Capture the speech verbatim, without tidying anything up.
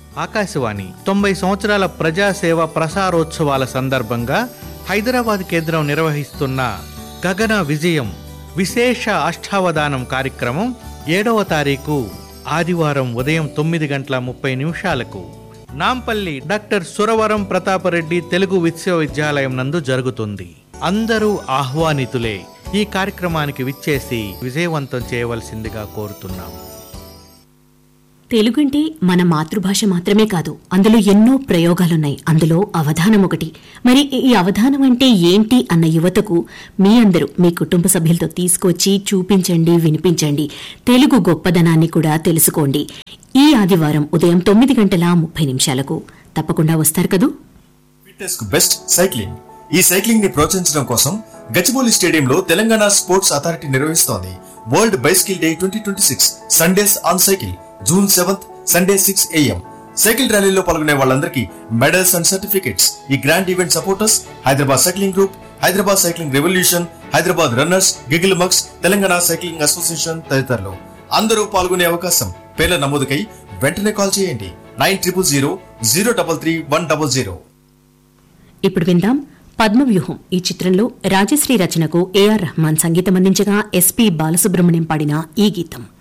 ఆకాశవాణి తొంభై సంవత్సరాల ప్రజాసేవ ప్రసారోత్సవాల సందర్భంగా హైదరాబాద్ కేంద్రం నిర్వహిస్తున్న గగన విజయం విశేష అష్టావధానం కార్యక్రమం ఏడవ తారీఖు ఆదివారం ఉదయం తొమ్మిది గంటల ముప్పై నిమిషాలకు నాంపల్లి డాక్టర్ సురవరం ప్రతాపరెడ్డి తెలుగు విశ్వవిద్యాలయం నందు జరుగుతుంది. అందరూ ఆహ్వానితులే. ఈ కార్యక్రమానికి విచ్చేసి విజయవంతం చేయవలసిందిగా కోరుతున్నాం. తెలుగంటే మన మాతృభాష మాత్రమే కాదు, అందులో ఎన్నో ప్రయోగాలున్నాయి. అందులో అవధానం ఒకటి. మరి ఈ అవధానం అంటే ఏంటి అన్న యువతకు మీ అందరూ మీ కుటుంబ సభ్యులతో తీసుకొచ్చి చూపించండి, వినిపించండి. తెలుగు గొప్పదనాన్ని కూడా తెలుసుకోండి. ఈ ఆదివారం ఉదయం తొమ్మిది గంటల ముప్పై నిమిషాలకు తప్పకుండా వస్తారు కదూ. ఫిట్నెస్ కు బెస్ట్ సైక్లింగ్. ఈ సైక్లింగ్ ని ప్రోత్సహించడం కోసం గచ్చిబౌలి స్టేడియంలో తెలంగాణ స్పోర్ట్స్ అథారిటీ నిర్వహిస్తోంది world bicycle day twenty twenty six Sundays on cycle June seventh Sunday six AM. Cycle ర్యాలీలో పాల్గొనే వాళ్ళందరికీ మెడల్స్ అండ్ సర్టిఫికెట్స్. ఈ grand event supporters Hyderabad cycling group, Hyderabad cycling revolution, Hyderabad runners, giggle mugs, Telangana cycling association తదితరులు. అందరూ పాల్గొనే అవకాశం. పేర్ల నమోదుకై వెంటనే కాల్ చేయండి nine triple zero zero double three one double zero. ఇప్పుడు విందాం పద్మవ్యూహం. ఈ చిత్రంలో రాజశ్రీ రచనకు ఏఆర్ రెహమాన్ సంగీతం అందించగా ఎస్పీ బాలసుబ్రహ్మణ్యం పాడిన ఈ గీతం.